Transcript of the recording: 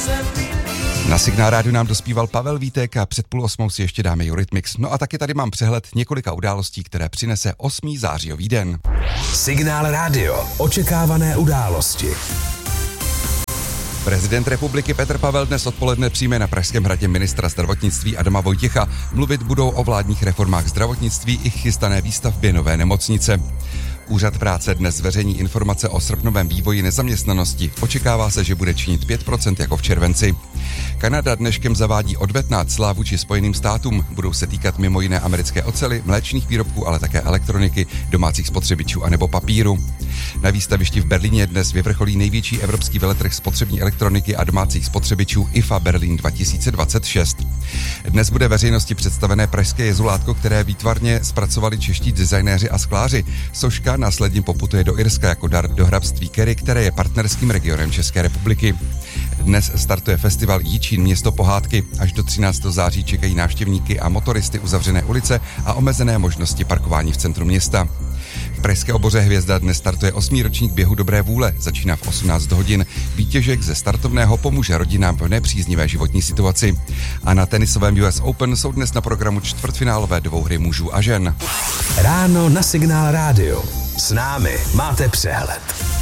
Na Signál rádiu nám dospíval Pavel Vítek a před 7:30 si ještě dáme Eurythmics. No a taky tady mám přehled několika událostí, které přinese 8. zářijový den. Signál rádio. Očekávané události. Prezident republiky Petr Pavel dnes odpoledne přijme na Pražském hradě ministra zdravotnictví Adama Vojtěcha. Mluvit budou o vládních reformách zdravotnictví i chystané výstavbě nové nemocnice. Úřad práce dnes zveřejní informace o srpnovém vývoji nezaměstnanosti. Očekává se, že bude činit 5% jako v červenci. Kanada dneškem zavádí odvetná cla vůči Spojeným státům. Budou se týkat mimo jiné americké oceli, mléčných výrobků, ale také elektroniky, domácích spotřebičů anebo papíru. Na výstavišti v Berlíně dnes vyvrcholí největší evropský veletrh spotřební elektroniky a domácích spotřebičů IFA Berlín 2026. Dnes bude veřejnosti představené pražské jezulátko, které výtvarně zpracovali čeští designéři a skláři. Soška následně poputuje do Irska jako dar do hrabství Kerry, které je partnerským regionem České republiky. Dnes startuje festival Jičín město pohádky. Až do 13. září čekají návštěvníky a motoristy uzavřené ulice a omezené možnosti parkování v centru města. V pražské oboře Hvězda dnes startuje 8. ročník běhu Dobré vůle. Začíná v 18 hodin. Výtěžek ze startovného pomůže rodinám v nepříznivé životní situaci. A na tenisovém US Open jsou dnes na programu čtvrtfinálové dvouhry mužů a žen. Ráno na Signál rádio. S námi máte přehled.